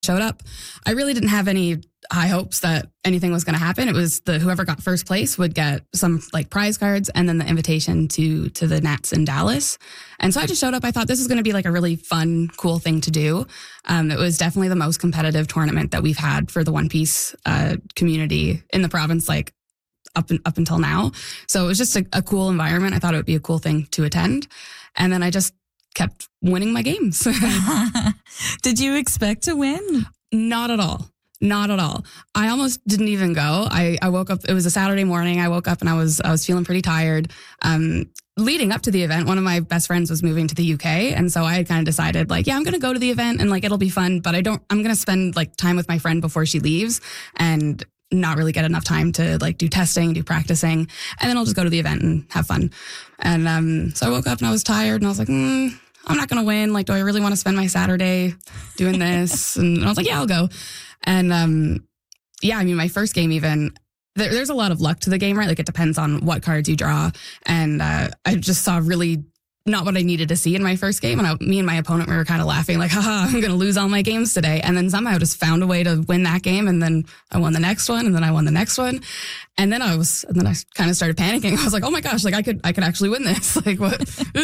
showed up. I really didn't have any high hopes that anything was going to happen. It was whoever got first place would get some like prize cards and then the invitation to the Nats in Dallas. And so I just showed up. I thought this is going to be like a really fun, cool thing to do. It was definitely the most competitive tournament that we've had for the One Piece community in the province, like up until now. So it was just a cool environment. I thought it would be a cool thing to attend. And then I just kept winning my games. Did you expect to win? Not at all. Not at all. I almost didn't even go. I woke up, it was a Saturday morning. I woke up and I was feeling pretty tired. Leading up to the event, one of my best friends was moving to the UK. And so I had kind of decided like, yeah, I'm going to go to the event and like, it'll be fun, but I'm going to spend like time with my friend before she leaves and not really get enough time to like do testing, do practicing. And then I'll just go to the event and have fun. And so I woke up and I was tired and I was like, I'm not going to win. Like, do I really want to spend my Saturday doing this? And I was like, yeah, I'll go. And yeah, I mean, my first game even, there's a lot of luck to the game, right? Like it depends on what cards you draw. And I just saw really not what I needed to see in my first game. And me and my opponent, we were kind of laughing like, haha, I'm going to lose all my games today. And then somehow I just found a way to win that game. And then I won the next one. And then I won the next one. And then I kind of started panicking. I was like, oh my gosh, like I could actually win this. Like what?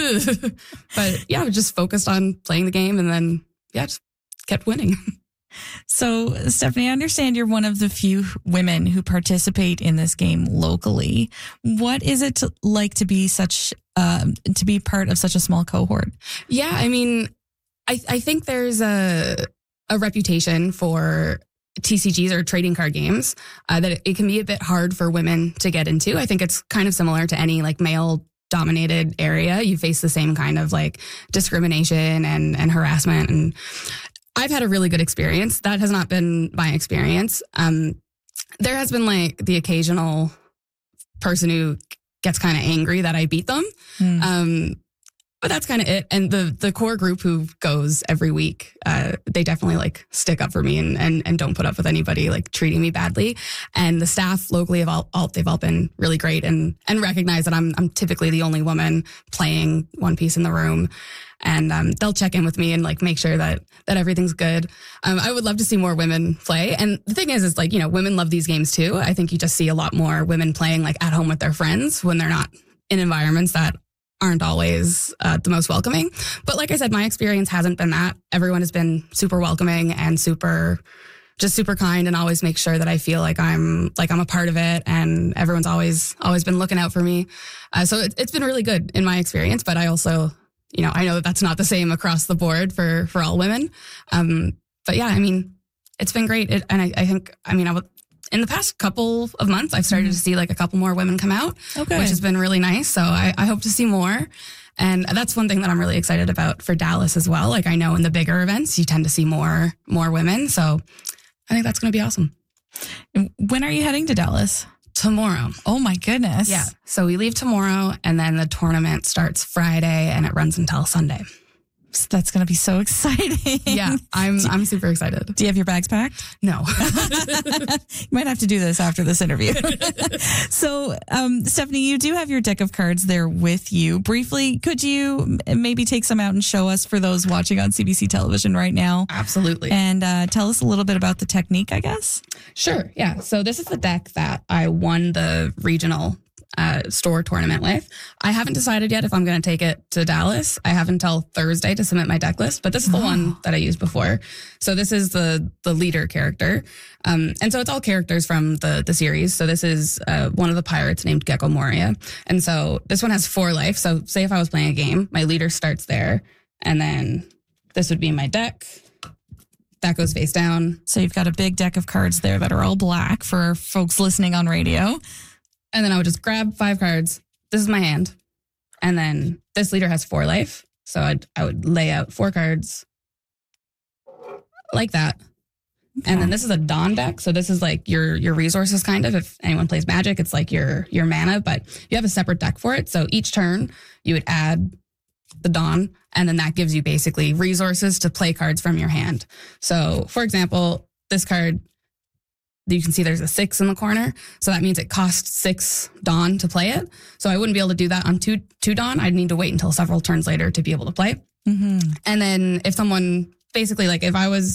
But yeah, I just focused on playing the game and then just kept winning. So, Stephanie, I understand you're one of the few women who participate in this game locally. What is it like to be to be part of such a small cohort? Yeah, I mean, I think there's a reputation for TCGs or trading card games that it can be a bit hard for women to get into. I think it's kind of similar to any like male dominated area. You face the same kind of like discrimination and harassment, and I've had a really good experience. That has not been my experience. There has been like the occasional person who gets kind of angry that I beat them. But that's kind of it. And the core group who goes every week, they definitely like stick up for me and don't put up with anybody like treating me badly. And the staff locally they've all been really great and recognize that I'm typically the only woman playing One Piece in the room. And they'll check in with me and like make sure that everything's good. I would love to see more women play. And the thing is like, you know, women love these games too. I think you just see a lot more women playing like at home with their friends when they're not in environments that aren't always the most welcoming. But like I said, my experience hasn't been that. Everyone has been super welcoming and super kind and always make sure that I feel like I'm a part of it. And everyone's always been looking out for me. So it's been really good in my experience. But I also, you know, I know that that's not the same across the board for all women. But yeah, I mean, it's been great. I think, in the past couple of months, I've started to see like a couple more women come out, which has been really nice. So I hope to see more. And that's one thing that I'm really excited about for Dallas as well. Like I know in the bigger events, you tend to see more women. So I think that's going to be awesome. When are you heading to Dallas? Tomorrow. Oh my goodness. Yeah. So we leave tomorrow and then the tournament starts Friday and it runs until Sunday. So that's going to be so exciting. Yeah, I'm super excited. Do you have your bags packed? No. You might have to do this after this interview. So, Stephanie, you do have your deck of cards there with you. Briefly, could you maybe take some out and show us for those watching on CBC television right now? Absolutely. And tell us a little bit about the technique, I guess. Sure. Yeah. So this is the deck that I won the regional store tournament with. I haven't decided yet if I'm going to take it to Dallas. I have until Thursday to submit my deck list, but this is the one that I used before. So this is the leader character. And so it's all characters from the series. So this is one of the pirates named Gecko Moria. And so this one has 4 life. So say if I was playing a game, my leader starts there and then this would be my deck. That goes face down. So you've got a big deck of cards there that are all black for folks listening on radio. And then I would just grab 5 cards. This is my hand. And then this leader has 4 life. So I would lay out 4 cards like that. Okay. And then this is a Dawn deck. So this is like your resources kind of. If anyone plays Magic, it's like your mana, but you have a separate deck for it. So each turn you would add the Dawn, and then that gives you basically resources to play cards from your hand. So for example, this card, you can see there's a 6 in the corner. So that means it costs 6 Dawn to play it. So I wouldn't be able to do that on two Dawn. I'd need to wait until several turns later to be able to play. Mm-hmm. And then if someone, basically like if I was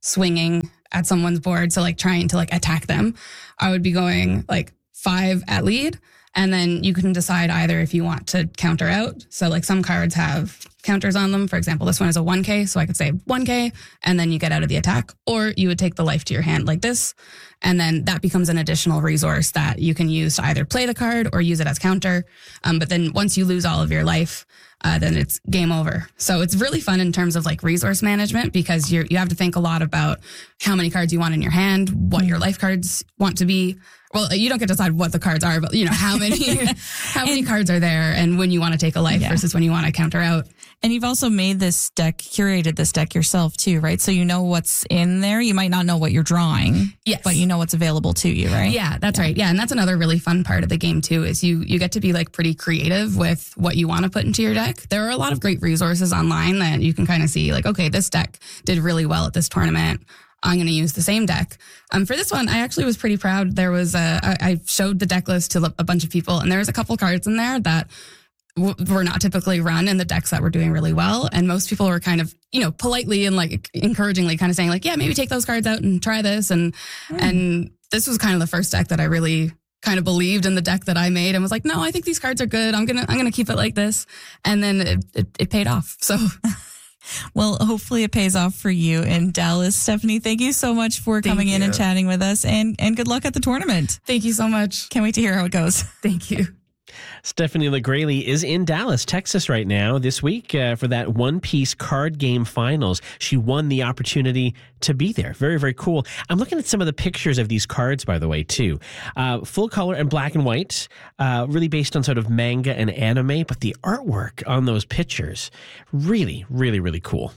swinging at someone's board, so like trying to like attack them, I would be going like 5 at lead. And then you can decide either if you want to counter out. So like some cards have counters on them. For example, this one is a 1K. So I could say 1K and then you get out of the attack, or you would take the life to your hand like this. And then that becomes an additional resource that you can use to either play the card or use it as counter. But then once you lose all of your life, then it's game over. So it's really fun in terms of like resource management, because you have to think a lot about how many cards you want in your hand, what your life cards want to be. Well, you don't get to decide what the cards are, but you know, how many cards are there and when you want to take a life versus when you want to counter out. And you've also made this deck, curated this deck yourself too, right? So you know what's in there. You might not know what you're drawing, yes, but you know what's available to you, right? Yeah, that's right. Yeah, and that's another really fun part of the game too, is you get to be like pretty creative with what you want to put into your deck. There are a lot of great resources online that you can kind of see like, okay, this deck did really well at this tournament. I'm going to use the same deck. For this one, I actually was pretty proud. There was I showed the deck list to a bunch of people, and there was a couple cards in there that were not typically run in the decks that were doing really well. And most people were kind of, you know, politely and like encouragingly kind of saying like, yeah, maybe take those cards out and try this. And this was kind of the first deck that I really kind of believed in the deck that I made and was like, no, I think these cards are good. I'm going to keep it like this. And then it paid off. So well, hopefully it pays off for you in Dallas. Stephanie, thank you so much for coming in and chatting with us, and good luck at the tournament. Thank you so much. Can't wait to hear how it goes. Thank you. Stephanie LeGraley is in Dallas, Texas right now this week for that One Piece card game finals. She won the opportunity to be there. Very, very cool. I'm looking at some of the pictures of these cards, by the way, too. Full color and black and white, really based on sort of manga and anime, but the artwork on those pictures, really, really, really cool.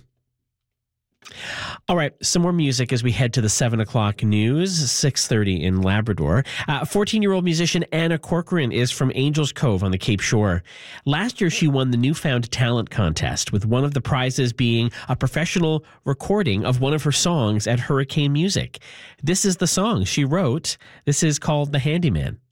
All right, some more music as we head to the 7 o'clock news, 6:30 in Labrador. 14-year-old musician Anna Corcoran is from Angels Cove on the Cape Shore. Last year, she won the Newfound Talent contest, with one of the prizes being a professional recording of one of her songs at Hurricane Music. This is the song she wrote. This is called The Handyman.